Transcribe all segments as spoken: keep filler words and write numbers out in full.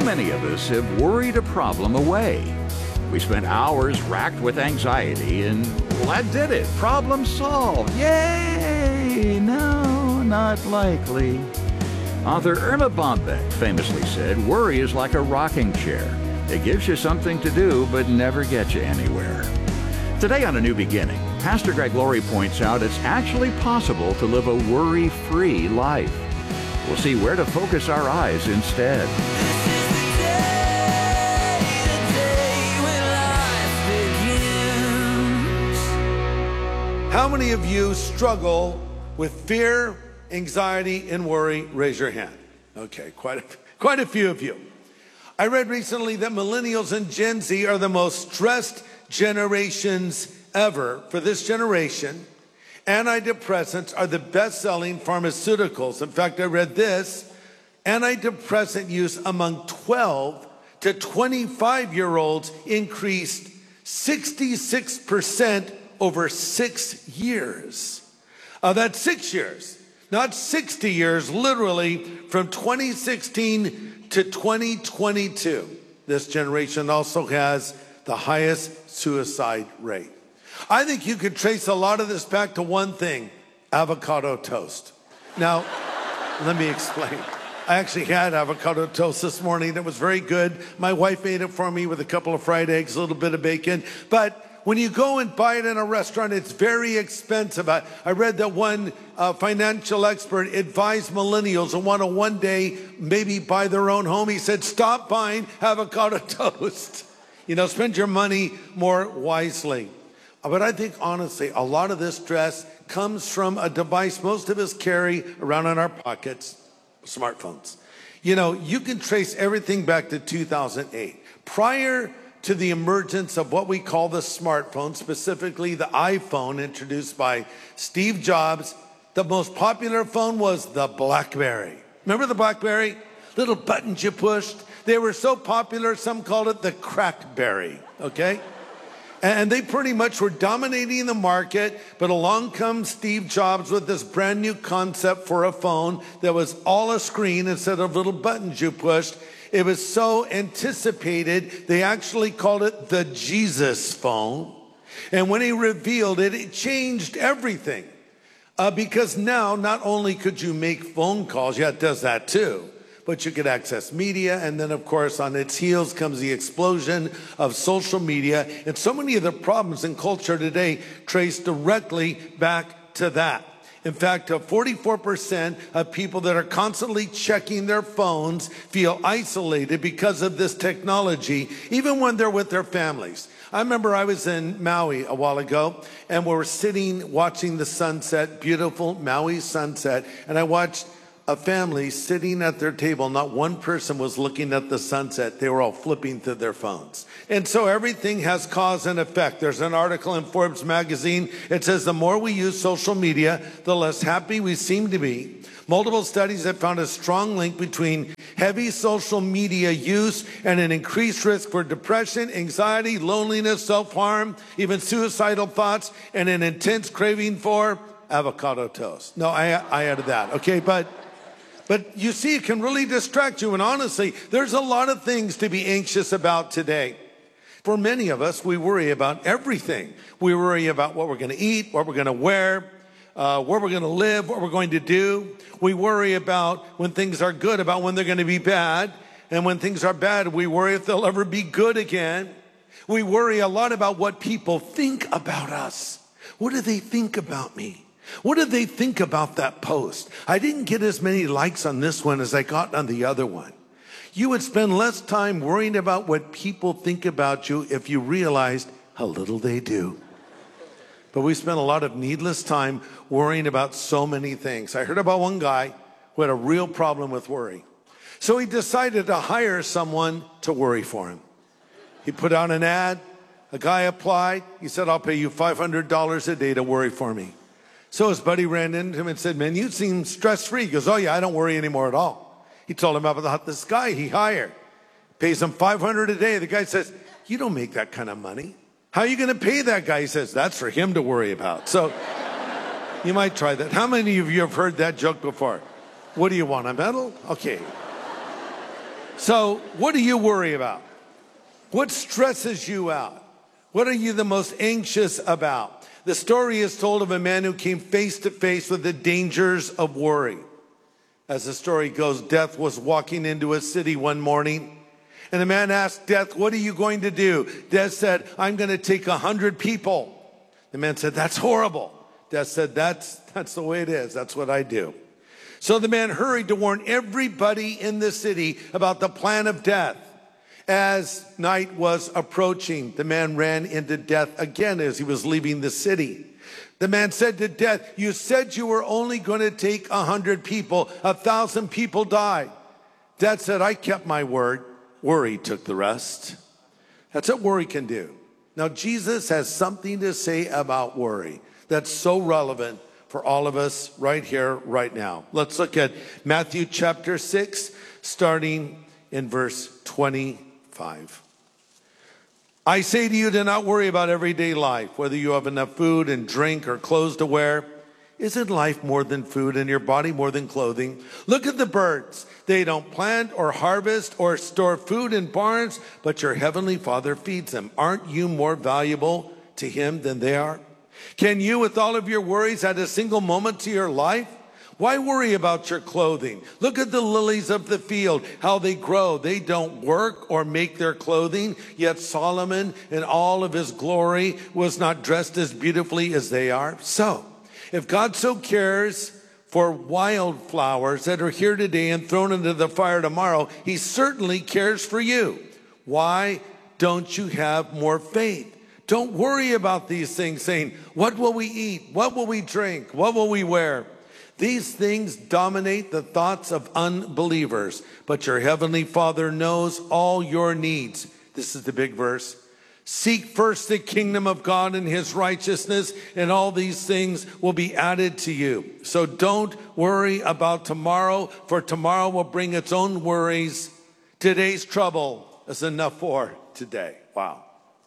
many of us have worried a problem away. We spent hours racked with anxiety and, well, that did it. Problem solved. Yay! No, not likely. Author Erma Bombeck famously said, worry is like a rocking chair. It gives you something to do, but never gets you anywhere. Today on A New Beginning, Pastor Greg Laurie points out it's actually possible to live a worry-free life. We'll see where to focus our eyes instead. How many of you struggle with fear, anxiety, and worry? Raise your hand. Okay, quite a, quite a few of you. I read recently that millennials and Gen Z are the most stressed generations ever. For this generation, antidepressants are the best-selling pharmaceuticals. In fact, I read this, antidepressant use among twelve to twenty-five-year-olds increased sixty-six percent over six years. Uh, that's six years, not sixty years, literally from twenty sixteen to twenty twenty-two. This generation also has the highest suicide rate. I think you could trace a lot of this back to one thing, avocado toast. Now, let me explain. I actually had avocado toast this morning. It was very good. My wife made it for me with a couple of fried eggs, a little bit of bacon. But when you go and buy it in a restaurant, it's very expensive. I, I read that one uh, financial expert advised millennials who want to one day maybe buy their own home. He said, stop buying avocado toast. You know, spend your money more wisely. But I think, honestly, a lot of this stress comes from a device most of us carry around in our pockets, smartphones. You know, you can trace everything back to two thousand eight. Prior to the emergence of what we call the smartphone, specifically the iPhone introduced by Steve Jobs, the most popular phone was the BlackBerry. Remember the BlackBerry? Little buttons you pushed. They were so popular, some called it the Crackberry, okay? And they pretty much were dominating the market, but along comes Steve Jobs with this brand new concept for a phone that was all a screen instead of little buttons you pushed. It was so anticipated, they actually called it the Jesus phone. And when he revealed it, it changed everything. Uh, because now, not only could you make phone calls, yeah, it does that too, but you could access media. And then, of course, on its heels comes the explosion of social media. And so many of the problems in culture today trace directly back to that. In fact, forty-four percent of people that are constantly checking their phones feel isolated because of this technology, even when they're with their families. I remember I was in Maui a while ago, and we were sitting watching the sunset, beautiful Maui sunset, and I watched a family sitting at their table. Not one person was looking at the sunset. They were all flipping through their phones. And so everything has cause and effect. There's an article in Forbes magazine. It says the more we use social media, the less happy we seem to be. Multiple studies have found a strong link between heavy social media use and an increased risk for depression, anxiety, loneliness, self-harm, even suicidal thoughts, and an intense craving for avocado toast. No, I, I added that, okay? But But you see, it can really distract you. And honestly, there's a lot of things to be anxious about today. For many of us, we worry about everything. We worry about what we're going to eat, what we're going to wear, uh, where we're going to live, what we're going to do. We worry about when things are good, about when they're going to be bad. And when things are bad, we worry if they'll ever be good again. We worry a lot about what people think about us. What do they think about me? What did they think about that post? I didn't get as many likes on this one as I got on the other one. You would spend less time worrying about what people think about you if you realized how little they do. But we spend a lot of needless time worrying about so many things. I heard about one guy who had a real problem with worry. So he decided to hire someone to worry for him. He put out an ad. A guy applied. He said, I'll pay you five hundred dollars a day to worry for me. So his buddy ran into him and said, man, you seem stress-free. He goes, oh, yeah, I don't worry anymore at all. He told him about this guy he hired. Pays him five hundred dollars a day. The guy says, you don't make that kind of money. How are you going to pay that guy? He says, that's for him to worry about. So you might try that. How many of you have heard that joke before? What do you want, a medal? Okay. So what do you worry about? What stresses you out? What are you the most anxious about? The story is told of a man who came face to face with the dangers of worry. As the story goes, Death was walking into a city one morning, and the man asked Death, "What are you going to do?" Death said, "I'm going to take a hundred people." The man said, "That's horrible." Death said, that's, that's the way it is. That's what I do." So the man hurried to warn everybody in the city about the plan of Death. As night was approaching, the man ran into Death again as he was leaving the city. The man said to Death, "You said you were only going to take a hundred people. A thousand people died." Death said, "I kept my word. Worry took the rest." That's what worry can do. Now, Jesus has something to say about worry that's so relevant for all of us right here, right now. Let's look at Matthew chapter six, starting in verse twenty-five. "I say to you, do not worry about everyday life, whether you have enough food and drink or clothes to wear. Isn't life more than food and your body more than clothing? Look at the birds. They don't plant or harvest or store food in barns, but your heavenly Father feeds them. Aren't you more valuable to him than they are? Can you, with all of your worries, add a single moment to your life? Why worry about your clothing? Look at the lilies of the field, how they grow. They don't work or make their clothing, yet Solomon in all of his glory was not dressed as beautifully as they are. So, if God so cares for wildflowers that are here today and thrown into the fire tomorrow, he certainly cares for you. Why don't you have more faith? Don't worry about these things, saying, what will we eat? What will we drink? What will we wear? These things dominate the thoughts of unbelievers, but your heavenly Father knows all your needs." This is the big verse. "Seek first the kingdom of God and his righteousness, and all these things will be added to you. So don't worry about tomorrow, for tomorrow will bring its own worries. Today's trouble is enough for today." Wow.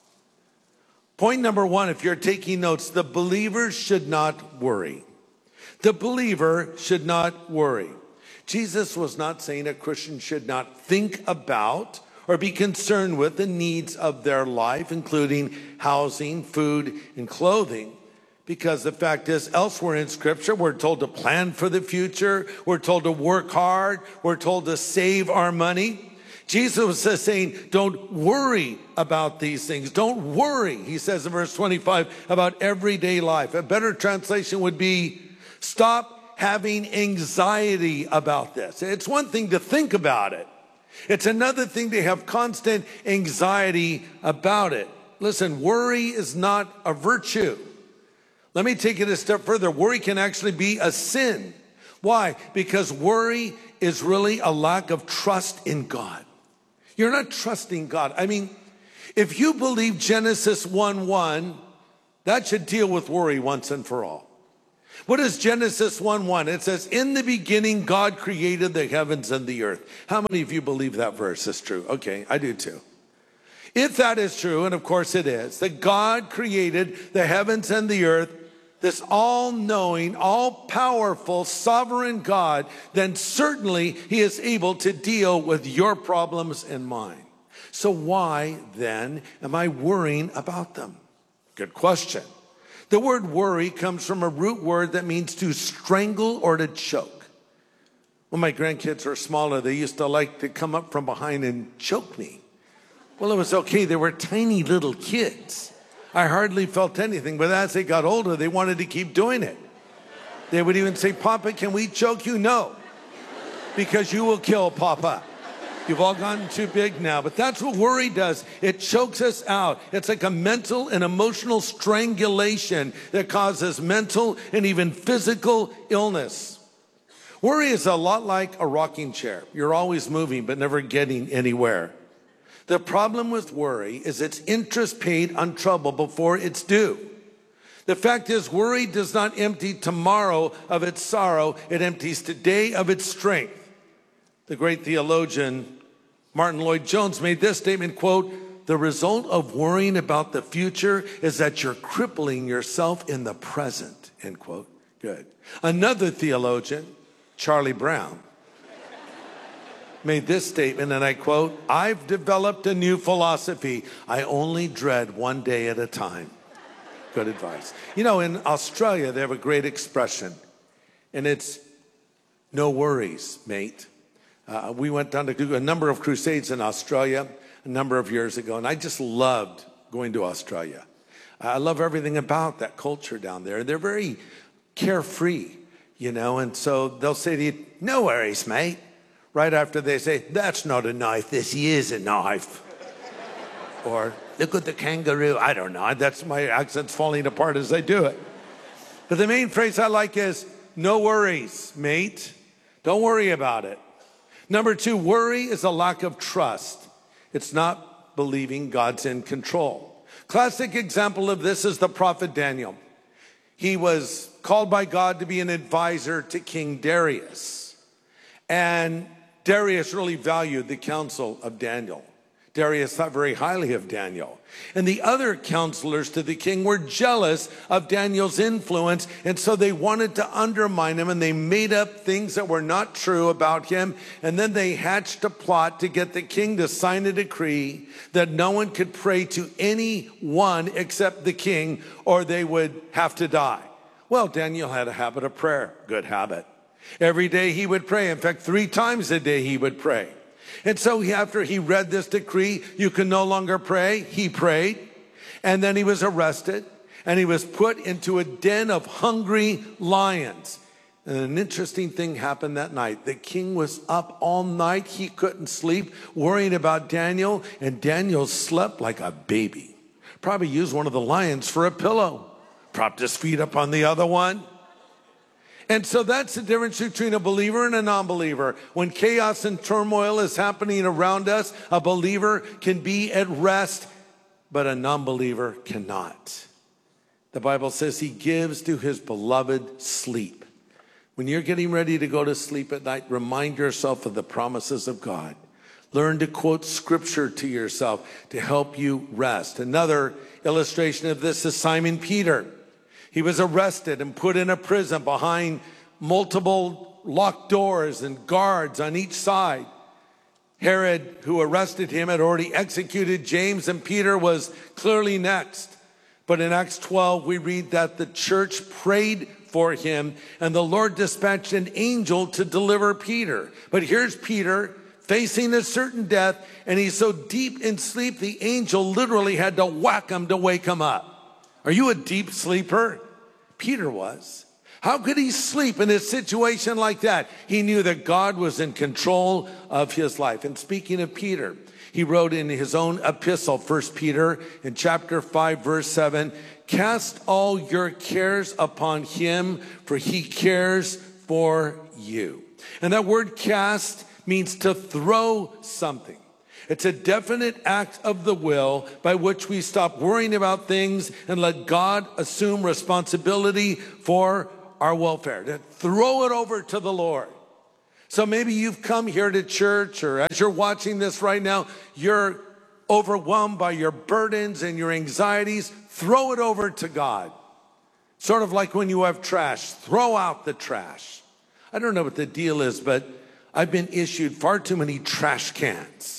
Point number one, if you're taking notes, the believer should not worry. The believer should not worry. Jesus was not saying a Christian should not think about or be concerned with the needs of their life, including housing, food, and clothing. Because the fact is, elsewhere in Scripture, we're told to plan for the future. We're told to work hard. We're told to save our money. Jesus was saying, don't worry about these things. Don't worry, he says in verse twenty-five, about everyday life. A better translation would be, stop having anxiety about this. It's one thing to think about it. It's another thing to have constant anxiety about it. Listen, worry is not a virtue. Let me take it a step further. Worry can actually be a sin. Why? Because worry is really a lack of trust in God. You're not trusting God. I mean, if you believe Genesis one one, that should deal with worry once and for all. What is Genesis one one? It says, in the beginning, God created the heavens and the earth. How many of you believe that verse is true? Okay, I do too. If that is true, and of course it is, that God created the heavens and the earth, this all-knowing, all-powerful, sovereign God, then certainly he is able to deal with your problems and mine. So why, then, am I worrying about them? Good question. The word worry comes from a root word that means to strangle or to choke. When my grandkids were smaller, they used to like to come up from behind and choke me. Well, it was okay. They were tiny little kids. I hardly felt anything, but as they got older, they wanted to keep doing it. They would even say, Papa, can we choke you? No, because you will kill Papa. You've all gotten too big now, but that's what worry does. It chokes us out. It's like a mental and emotional strangulation that causes mental and even physical illness. Worry is a lot like a rocking chair. You're always moving, but never getting anywhere. The problem with worry is it's interest paid on trouble before it's due. The fact is, worry does not empty tomorrow of its sorrow. It empties today of its strength. The great theologian Martin Lloyd-Jones made this statement, quote, the result of worrying about the future is that you're crippling yourself in the present, end quote. Good. Another theologian, Charlie Brown, made this statement, and I quote, "I've developed a new philosophy. I only dread one day at a time." Good advice. You know, in Australia, they have a great expression, and it's "no worries, mate." Uh, we went down to do a number of crusades in Australia a number of years ago, and I just loved going to Australia. I love everything about that culture down there. They're very carefree, you know, and so they'll say to you, "No worries, mate," right after they say, "That's not a knife, this is a knife." Or, "Look at the kangaroo." I don't know, that's my accent's falling apart as I do it. But the main phrase I like is, "No worries, mate." Don't worry about it. Number two, worry is a lack of trust. It's not believing God's in control. Classic example of this is the prophet Daniel. He was called by God to be an advisor to King Darius. And Darius really valued the counsel of Daniel. Darius thought very highly of Daniel. And the other counselors to the king were jealous of Daniel's influence, and so they wanted to undermine him, and they made up things that were not true about him, and then they hatched a plot to get the king to sign a decree that no one could pray to anyone except the king, or they would have to die. Well, Daniel had a habit of prayer. Good habit. Every day he would pray. In fact, three times a day he would pray. And so he, after he read this decree, you can no longer pray, he prayed. And then he was arrested, and he was put into a den of hungry lions. And an interesting thing happened that night. The king was up all night. He couldn't sleep, worrying about Daniel. And Daniel slept like a baby. Probably used one of the lions for a pillow. Propped his feet up on the other one. And so that's the difference between a believer and a non-believer. When chaos and turmoil is happening around us, a believer can be at rest, but a non-believer cannot. The Bible says he gives to his beloved sleep. When you're getting ready to go to sleep at night, remind yourself of the promises of God. Learn to quote scripture to yourself to help you rest. Another illustration of this is Simon Peter. He was arrested and put in a prison behind multiple locked doors and guards on each side. Herod, who arrested him, had already executed James, and Peter was clearly next. But in Acts twelve, we read that the church prayed for him, and the Lord dispatched an angel to deliver Peter. But here's Peter facing a certain death, and he's so deep in sleep, the angel literally had to whack him to wake him up. Are you a deep sleeper? Peter was. How could he sleep in a situation like that? He knew that God was in control of his life. And speaking of Peter, he wrote in his own epistle, First Peter, in chapter five, verse seven, "Cast all your cares upon him, for he cares for you." And that word cast means to throw something. It's a definite act of the will by which we stop worrying about things and let God assume responsibility for our welfare. To throw it over to the Lord. So maybe you've come here to church, or as you're watching this right now, you're overwhelmed by your burdens and your anxieties. Throw it over to God. Sort of like when you have trash, throw out the trash. I don't know what the deal is, but I've been issued far too many trash cans.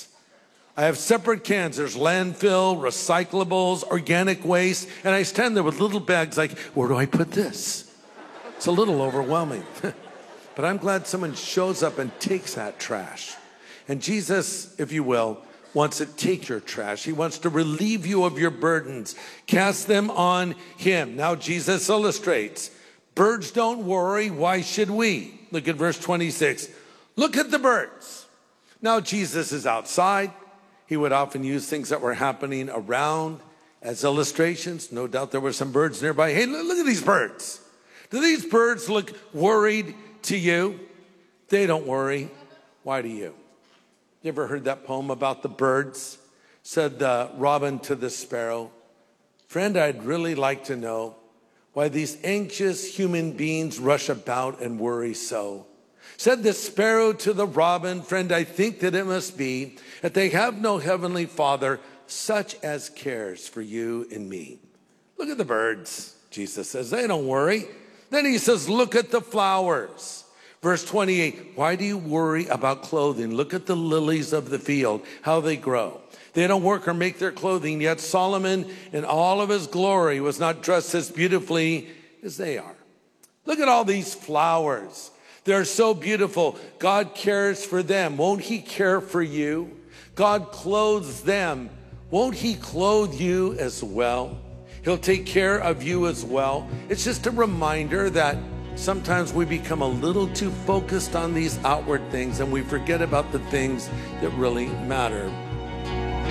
I have separate cans. There's landfill, recyclables, organic waste, and I stand there with little bags like, where do I put this? It's a little overwhelming. But I'm glad someone shows up and takes that trash. And Jesus, if you will, wants to take your trash. He wants to relieve you of your burdens. Cast them on him. Now Jesus illustrates, birds don't worry. Why should we? Look at verse twenty-six. Look at the birds. Now Jesus is outside. He would often use things that were happening around as illustrations. No doubt there were some birds nearby. Hey, look at these birds. Do these birds look worried to you? They don't worry. Why do you? You ever heard that poem about the birds? Said the robin to the sparrow, "Friend, I'd really like to know why these anxious human beings rush about and worry so." Said the sparrow to the robin, "Friend, I think that it must be that they have no heavenly Father such as cares for you and me." Look at the birds, Jesus says. They don't worry. Then he says, look at the flowers. Verse twenty-eight, why do you worry about clothing? Look at the lilies of the field, how they grow. They don't work or make their clothing, yet Solomon in all of his glory was not dressed as beautifully as they are. Look at all these flowers. They're so beautiful. God cares for them. Won't he care for you? God clothes them. Won't he clothe you as well? He'll take care of you as well. It's just a reminder that sometimes we become a little too focused on these outward things and we forget about the things that really matter.